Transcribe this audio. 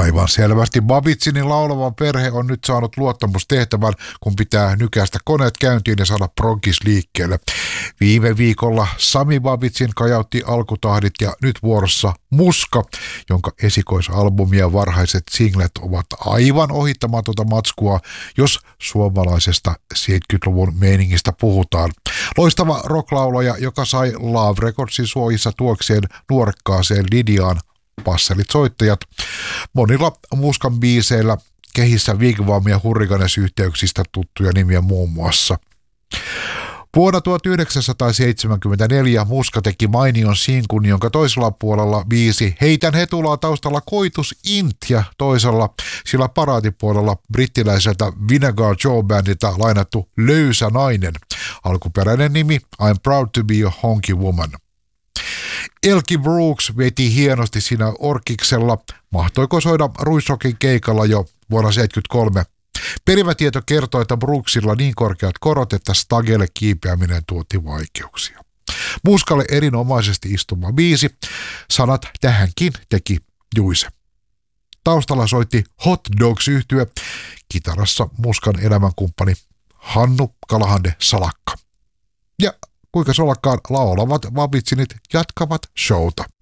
Aivan selvästi Babitsinin laulava perhe on nyt saanut luottamustehtävän, kun pitää nykäistä koneet käyntiin ja saada proggis liikkeelle. Viime viikolla Sami Babitsin kajautti alkutahdit ja nyt vuorossa Muska, jonka esikoisalbumi ja varhaiset singlet ovat aivan ohittamatonta matskua, jos suomalaisesta 70-luvun meiningistä puhutaan. Loistava rocklaulaja, joka sai Love Recordsin suojissa tuokseen nuorekkaaseen Lidiaan passelit soittajat. Monilla Muskan biiseillä kehissä Wigwam ja Hurricanes-yhteyksistä tuttuja nimiä muun muassa. Vuonna 1974 Muska teki mainion sinkun, jonka toisella puolella biisi Heitän hetulaa taustalla koitus int ja toisella sillä paraatipuolella brittiläiseltä Vinegar Joe-bändiltä lainattu Löysä nainen. Alkuperäinen nimi I'm proud to be a honky woman. Elkie Brooks veti hienosti siinä orkiksella. Mahtoiko soida Ruisrockin keikalla jo vuonna 1973? Perimätieto kertoo, että Brooksilla niin korkeat korot, että stagelle kiipeäminen tuotti vaikeuksia. Muskalle erinomaisesti istuva biisi. Sanat tähänkin teki Juise. Taustalla soitti Hot Dogs-yhtye. Kitarassa Muskan elämänkumppani Hannu Kalahande Salakka. Ja kuinka solakkaan laulavat Babitsinit jatkavat showta.